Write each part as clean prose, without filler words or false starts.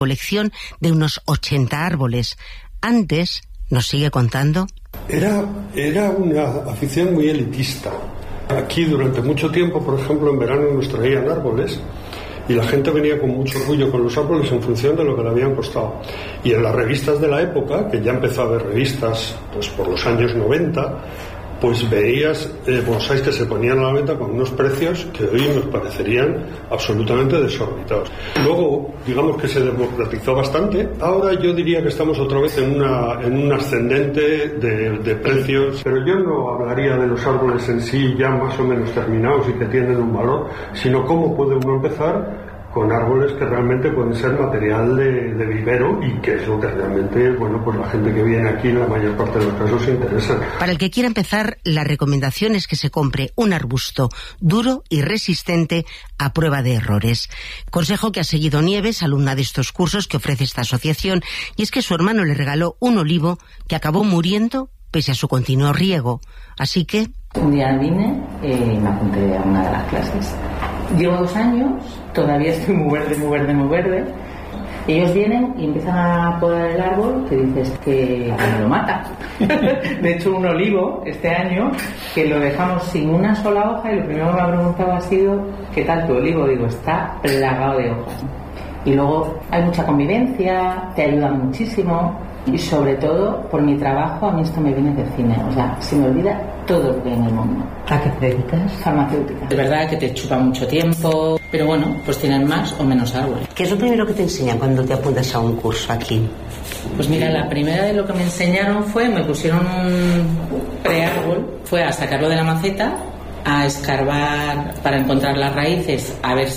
colección de unos 80 árboles. Antes, nos sigue contando, Era una afición muy elitista. Aquí durante mucho tiempo, por ejemplo, en verano nos traían árboles y la gente venía con mucho orgullo con los árboles en función de lo que le habían costado. Y en las revistas de la época, que ya empezó a haber revistas pues por los años 90, pues veías bonsáis que se ponían a la venta con unos precios que hoy nos parecerían absolutamente desorbitados. Luego, digamos que se democratizó bastante. Ahora yo diría que estamos otra vez en un ascendente de precios, pero yo no hablaría de los árboles en sí ya más o menos terminados y que tienen un valor, sino cómo puede uno empezar con árboles que realmente pueden ser material de vivero y que es lo que realmente, bueno, pues la gente que viene aquí en la mayor parte de los casos se interesa. Para el que quiera empezar, la recomendación es que se compre un arbusto duro y resistente a prueba de errores. Consejo que ha seguido Nieves, alumna de estos cursos que ofrece esta asociación, y es que su hermano le regaló un olivo que acabó muriendo pese a su continuo riego. Así que un día vine y me apunté a una de las clases. Llevo 2 años, todavía estoy muy verde. Ellos vienen y empiezan a podar el árbol, que dices que me lo mata. De hecho, un olivo este año que lo dejamos sin una sola hoja y lo primero que me ha preguntado ha sido ¿qué tal tu olivo? Digo, está plagado de hojas. Y luego hay mucha convivencia, te ayudan muchísimo y sobre todo por mi trabajo a mí esto me viene de cine, o sea, se me olvida todo lo que hay en el mundo. ¿a qué te dedicas? Farmacéutica. Es verdad que te chupa mucho tiempo, pero bueno, pues tienen más o menos árboles. ¿Qué es lo primero que te enseñan cuando te apuntas a un curso aquí? Pues mira, la primera de lo que me enseñaron me pusieron un preárbol, fue a sacarlo de la maceta, a escarbar para encontrar las raíces, a ver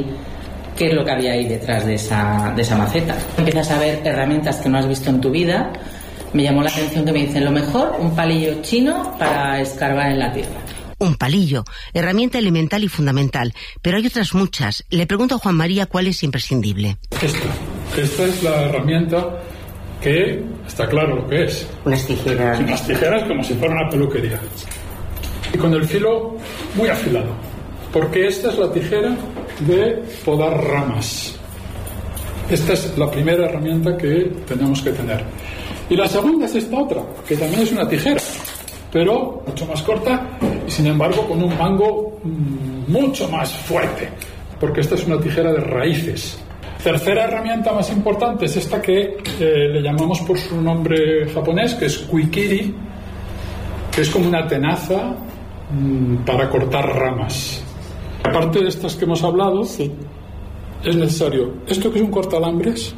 qué es lo que había ahí detrás de esa maceta. Empiezas a ver herramientas que no has visto en tu vida. Me llamó la atención que me dicen, lo mejor, un palillo chino para escarbar en la tierra. Un palillo, herramienta elemental y fundamental, pero hay otras muchas. Le pregunto a Juan María cuál es imprescindible. Esta es la herramienta que está claro lo que es. Unas tijeras. Unas tijeras como si fuera una peluquería. Y con el filo muy afilado, porque esta es la tijera de podar ramas. Esta es la primera herramienta que tenemos que tener. Y la segunda es esta otra, que también es una tijera, pero mucho más corta y sin embargo con un mango mucho más fuerte, porque esta es una tijera de raíces. Tercera herramienta más importante es esta que le llamamos por su nombre japonés, que es kuikiri, que es como una tenaza para cortar ramas. Aparte de estas que hemos hablado, sí, es necesario esto que es un cortalambres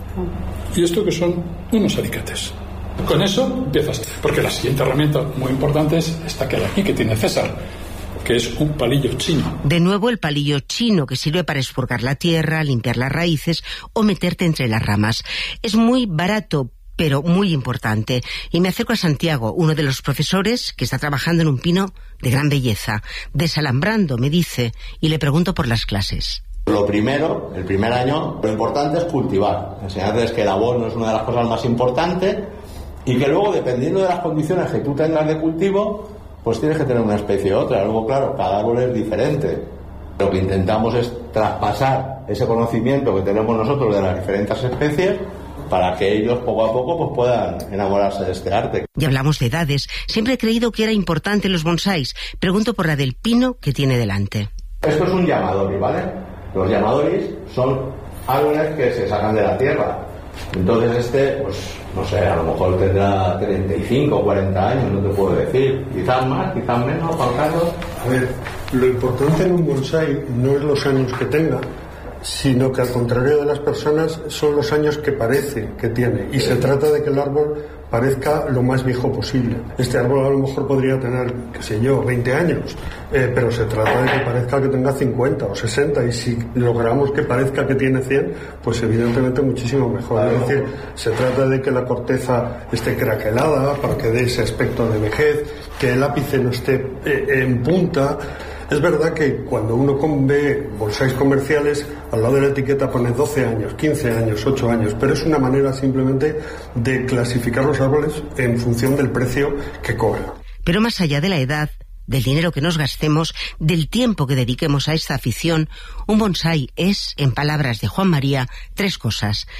y esto que son unos alicates. Con eso empiezas, porque la siguiente herramienta muy importante es esta que hay aquí, que tiene César, que es un palillo chino. De nuevo el palillo chino, que sirve para expurgar la tierra, limpiar las raíces o meterte entre las ramas. Es muy barato, pero muy importante. Y me acerco a Santiago, uno de los profesores que está trabajando en un pino de gran belleza. Desalambrando, me dice, y le pregunto por las clases. Lo primero, el primer año, lo importante es cultivar. Enseñarles que el abono es una de las cosas más importantes y que luego, dependiendo de las condiciones que tú tengas de cultivo, pues tienes que tener una especie u otra. Luego, claro, cada árbol es diferente. Lo que intentamos es traspasar ese conocimiento que tenemos nosotros de las diferentes especies para que ellos poco a poco pues puedan enamorarse de este arte. Ya hablamos de edades. Siempre he creído que era importante los bonsáis. Pregunto por la del pino que tiene delante. Esto es un yamadori, ¿vale? Los yamadoris son árboles que se sacan de la tierra. Entonces pues no sé, a lo mejor tendrá 35 o 40 años, no te puedo decir. Quizás más, quizás menos, Juan Carlos. A ver, lo importante en un bonsái no es los años que tenga, sino que al contrario de las personas son los años que parece que tiene, y se trata de que el árbol parezca lo más viejo posible. Este árbol a lo mejor podría tener, qué sé yo, 20 años, pero se trata de que parezca que tenga 50 o 60, y si logramos que parezca que tiene 100, pues evidentemente muchísimo mejor. Es decir, se trata de que la corteza esté craquelada para que dé ese aspecto de vejez, que el ápice no esté en punta. Es verdad que cuando uno ve bonsáis comerciales, al lado de la etiqueta pone 12 años, 15 años, 8 años, pero es una manera simplemente de clasificar los árboles en función del precio que cobran. Pero más allá de la edad, del dinero que nos gastemos, del tiempo que dediquemos a esta afición, un bonsái es, en palabras de Juan María, 3 cosas: